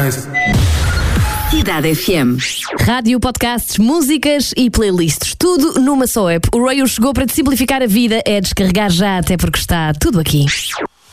nice. Cidade FM. Rádio, podcasts, músicas e playlists. Tudo numa só app. O Royal chegou para te simplificar a vida. É descarregar já, até porque está tudo aqui.